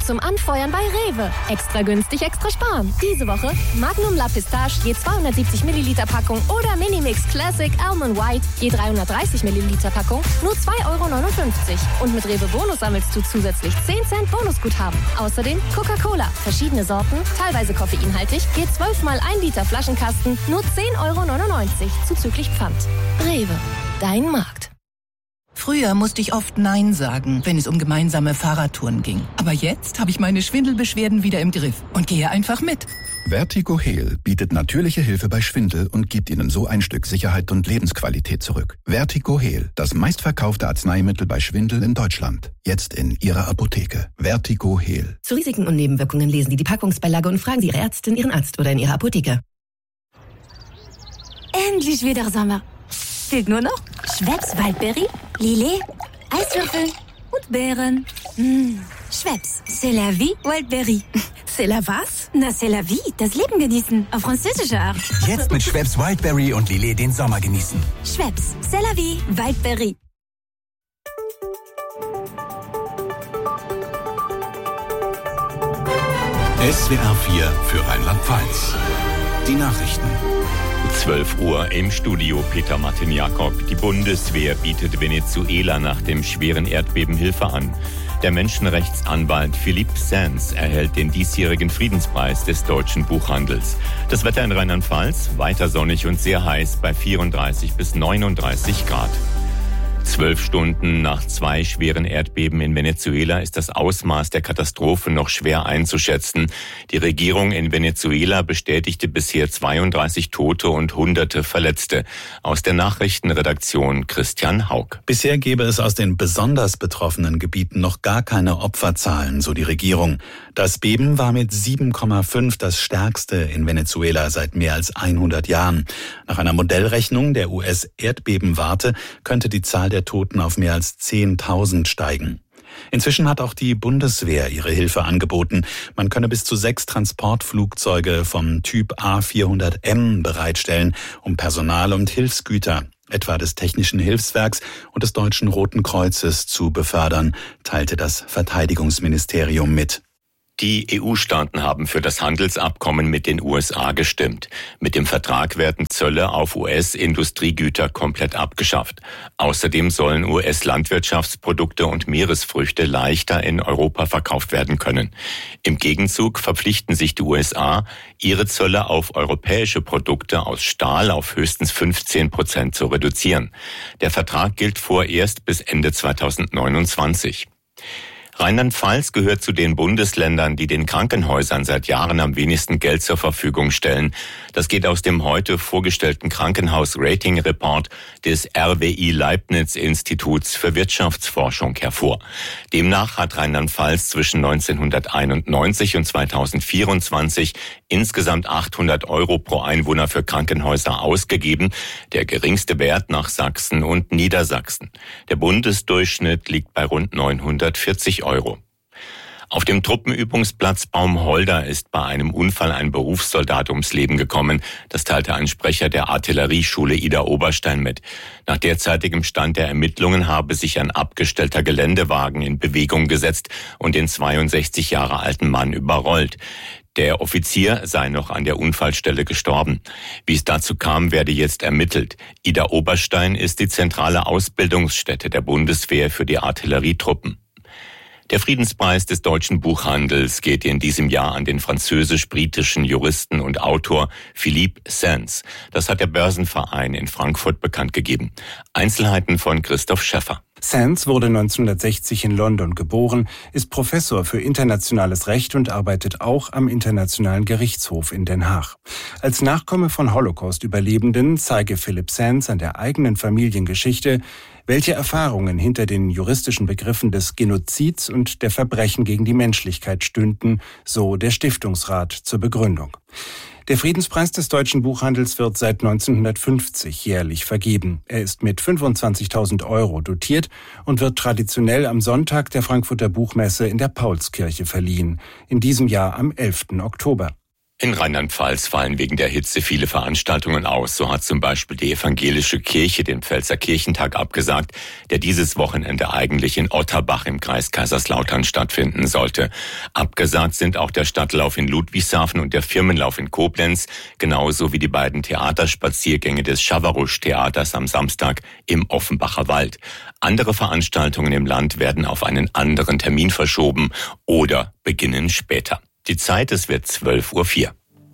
zum Anfeuern bei Rewe. Extra günstig, extra sparen. Diese Woche Magnum La Pistache je 270 Milliliter Packung oder Minimix Classic Almond White je 330 Milliliter Packung nur 2,59 € Und mit Rewe Bonus sammelst du zusätzlich 10 Cent Bonusguthaben. Außerdem Coca-Cola, verschiedene Sorten, teilweise koffeinhaltig, je 12 mal 1 Liter Flaschenkasten nur 10,99 € zuzüglich Pfand. Rewe, dein Markt. Früher musste ich oft Nein sagen, wenn es um gemeinsame Fahrradtouren ging. Aber jetzt habe ich meine Schwindelbeschwerden wieder im Griff und gehe einfach mit. Vertigo Heal bietet natürliche Hilfe bei Schwindel und gibt Ihnen so ein Stück Sicherheit und Lebensqualität zurück. Vertigo Heal, das meistverkaufte Arzneimittel bei Schwindel in Deutschland. Jetzt in Ihrer Apotheke. Vertigo Heal. Zu Risiken und Nebenwirkungen lesen Sie die Packungsbeilage und fragen Sie Ihre Ärztin, Ihren Arzt oder in Ihrer Apotheke. Endlich wieder Sommer. Fehlt nur noch Schweppes Waldbeere, Lillet, Eiswürfel und Beeren. Schweppes, c'est la vie, Waldbeere. C'est la was? Na, c'est la vie, das Leben genießen, auf französische Art. Jetzt mit Schweppes Wildberry und Lillet den Sommer genießen. Schweppes, c'est la vie, Waldbeere. SWR 4 für Rheinland-Pfalz. Die Nachrichten. 12 Uhr im Studio Peter Martin Jakob. Die Bundeswehr bietet Venezuela nach dem schweren Erdbeben Hilfe an. Der Menschenrechtsanwalt Philippe Sands erhält den diesjährigen Friedenspreis des deutschen Buchhandels. Das Wetter in Rheinland-Pfalz weiter sonnig und sehr heiß bei 34 bis 39 Grad. 12 Stunden nach 2 schweren Erdbeben in Venezuela ist das Ausmaß der Katastrophe noch schwer einzuschätzen. Die Regierung in Venezuela bestätigte bisher 32 Tote und Hunderte Verletzte. Aus der Nachrichtenredaktion Christian Haug. Bisher gäbe es aus den besonders betroffenen Gebieten noch gar keine Opferzahlen, so die Regierung. Das Beben war mit 7,5 das stärkste in Venezuela seit mehr als 100 Jahren. Nach einer Modellrechnung der US-Erdbebenwarte könnte die Zahl der Toten auf mehr als 10.000 steigen. Inzwischen hat auch die Bundeswehr ihre Hilfe angeboten. Man könne bis zu 6 Transportflugzeuge vom Typ A400M bereitstellen, um Personal und Hilfsgüter, etwa des Technischen Hilfswerks und des Deutschen Roten Kreuzes, zu befördern, teilte das Verteidigungsministerium mit. Die EU-Staaten haben für das Handelsabkommen mit den USA gestimmt. Mit dem Vertrag werden Zölle auf US-Industriegüter komplett abgeschafft. Außerdem sollen US-Landwirtschaftsprodukte und Meeresfrüchte leichter in Europa verkauft werden können. Im Gegenzug verpflichten sich die USA, ihre Zölle auf europäische Produkte aus Stahl auf höchstens 15% zu reduzieren. Der Vertrag gilt vorerst bis Ende 2029. Rheinland-Pfalz gehört zu den Bundesländern, die den Krankenhäusern seit Jahren am wenigsten Geld zur Verfügung stellen. Das geht aus dem heute vorgestellten Krankenhaus-Rating-Report des RWI Leibniz-Instituts für Wirtschaftsforschung hervor. Demnach hat Rheinland-Pfalz zwischen 1991 und 2024 insgesamt 800 € pro Einwohner für Krankenhäuser ausgegeben, der geringste Wert nach Sachsen und Niedersachsen. Der Bundesdurchschnitt liegt bei rund 940 €. Auf dem Truppenübungsplatz Baumholder ist bei einem Unfall ein Berufssoldat ums Leben gekommen. Das teilte ein Sprecher der Artillerieschule Idar-Oberstein mit. Nach derzeitigem Stand der Ermittlungen habe sich ein abgestellter Geländewagen in Bewegung gesetzt und den 62 Jahre alten Mann überrollt. Der Offizier sei noch an der Unfallstelle gestorben. Wie es dazu kam, werde jetzt ermittelt. Idar-Oberstein ist die zentrale Ausbildungsstätte der Bundeswehr für die Artillerietruppen. Der Friedenspreis des deutschen Buchhandels geht in diesem Jahr an den französisch-britischen Juristen und Autor Philippe Sands. Das hat der Börsenverein in Frankfurt bekannt gegeben. Einzelheiten von Christoph Schäffer. Sands wurde 1960 in London geboren, ist Professor für internationales Recht und arbeitet auch am Internationalen Gerichtshof in Den Haag. Als Nachkomme von Holocaust-Überlebenden zeige Philippe Sands an der eigenen Familiengeschichte, welche Erfahrungen hinter den juristischen Begriffen des Genozids und der Verbrechen gegen die Menschlichkeit stünden, so der Stiftungsrat zur Begründung. Der Friedenspreis des deutschen Buchhandels wird seit 1950 jährlich vergeben. Er ist mit 25.000 € dotiert und wird traditionell am Sonntag der Frankfurter Buchmesse in der Paulskirche verliehen, in diesem Jahr am 11. Oktober. In Rheinland-Pfalz fallen wegen der Hitze viele Veranstaltungen aus. So hat zum Beispiel die evangelische Kirche den Pfälzer Kirchentag abgesagt, der dieses Wochenende eigentlich in Otterbach im Kreis Kaiserslautern stattfinden sollte. Abgesagt sind auch der Stadtlauf in Ludwigshafen und der Firmenlauf in Koblenz, genauso wie die beiden Theaterspaziergänge des Schawarusch-Theaters am Samstag im Offenbacher Wald. Andere Veranstaltungen im Land werden auf einen anderen Termin verschoben oder beginnen später. Die Zeit, es wird 12:04 Uhr.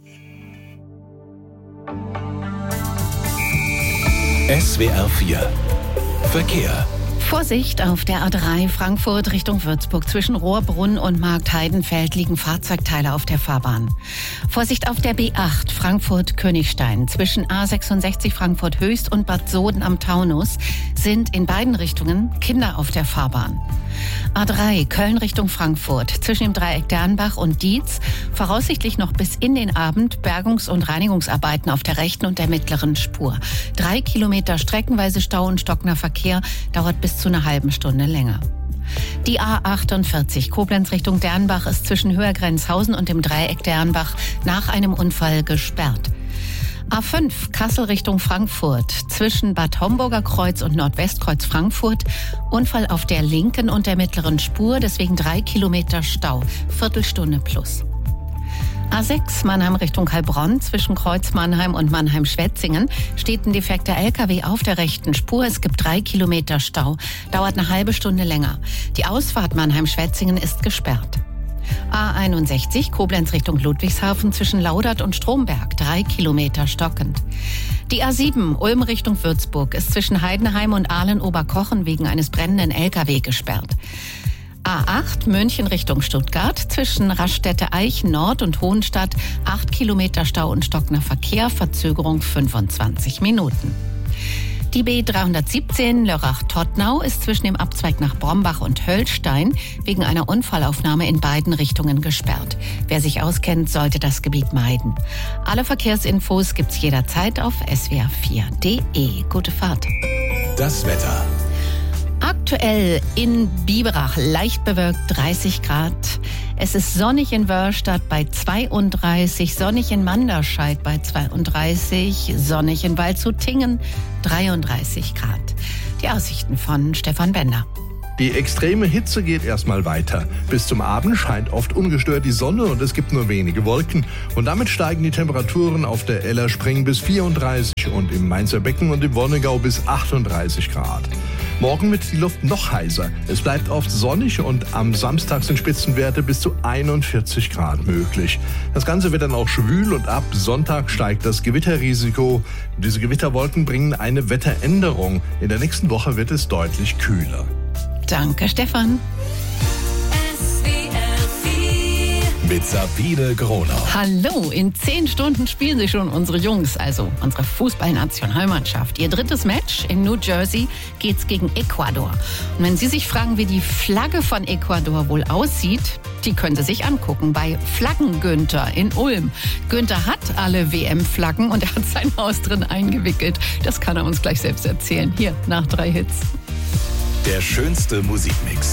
SWR 4 Verkehr. Vorsicht, auf der A3 Frankfurt Richtung Würzburg zwischen Rohrbrunn und Marktheidenfeld liegen Fahrzeugteile auf der Fahrbahn. Vorsicht auf der B8 Frankfurt-Königstein zwischen A66 Frankfurt-Höchst und Bad Soden am Taunus sind in beiden Richtungen Kinder auf der Fahrbahn. A3 Köln Richtung Frankfurt zwischen dem Dreieck Dernbach und Dietz voraussichtlich noch bis in den Abend Bergungs- und Reinigungsarbeiten auf der rechten und der mittleren Spur. 3 Kilometer streckenweise Stau und stockender Verkehr dauert bis zu einer halben Stunde länger. Die A48 Koblenz Richtung Dernbach ist zwischen Höhergrenzhausen und dem Dreieck Dernbach nach einem Unfall gesperrt. A5 Kassel Richtung Frankfurt zwischen Bad Homburger Kreuz und Nordwestkreuz Frankfurt. Unfall auf der linken und der mittleren Spur, deswegen 3 Kilometer Stau, Viertelstunde plus. A6 Mannheim Richtung Heilbronn zwischen Kreuz Mannheim und Mannheim-Schwetzingen steht ein defekter LKW auf der rechten Spur. Es gibt 3 Kilometer Stau, dauert eine halbe Stunde länger. Die Ausfahrt Mannheim-Schwetzingen ist gesperrt. A61 Koblenz Richtung Ludwigshafen zwischen Laudert und Stromberg, 3 Kilometer stockend. Die A7 Ulm Richtung Würzburg ist zwischen Heidenheim und Ahlen-Oberkochen wegen eines brennenden LKW gesperrt. A8 München Richtung Stuttgart zwischen Raststätte-Eichen Nord und Hohenstadt 8 Kilometer Stau und stockender Verkehr, Verzögerung 25 Minuten. Die B317 Lörrach-Tottnau ist zwischen dem Abzweig nach Brombach und Höllstein wegen einer Unfallaufnahme in beiden Richtungen gesperrt. Wer sich auskennt, sollte das Gebiet meiden. Alle Verkehrsinfos gibt's jederzeit auf swr4.de. Gute Fahrt. Das Wetter. Aktuell in Biberach leicht bewölkt 30 Grad. Es ist sonnig in Wörrstadt bei 32, sonnig in Manderscheid bei 32, sonnig in Waldshut-Tiengen 33 Grad. Die Aussichten von Stefan Bender. Die extreme Hitze geht erstmal weiter. Bis zum Abend scheint oft ungestört die Sonne und es gibt nur wenige Wolken. Und damit steigen die Temperaturen auf der Ellerspring bis 34 und im Mainzer Becken und im Wonnegau bis 38 Grad. Morgen wird die Luft noch heißer. Es bleibt oft sonnig und am Samstag sind Spitzenwerte bis zu 41 Grad möglich. Das Ganze wird dann auch schwül und ab Sonntag steigt das Gewitterrisiko. Diese Gewitterwolken bringen eine Wetteränderung. In der nächsten Woche wird es deutlich kühler. Danke, Stefan. Mit Sabine Gronau. Hallo, in 10 Stunden spielen sich schon unsere Jungs, also unsere Fußballnationalmannschaft. Ihr drittes Match in New Jersey geht's gegen Ecuador. Und wenn Sie sich fragen, wie die Flagge von Ecuador wohl aussieht, die können Sie sich angucken bei Flaggen-Günther in Ulm. Günther hat alle WM-Flaggen und er hat sein Haus drin eingewickelt. Das kann er uns gleich selbst erzählen. Hier, nach 3 Hits. Der schönste Musikmix.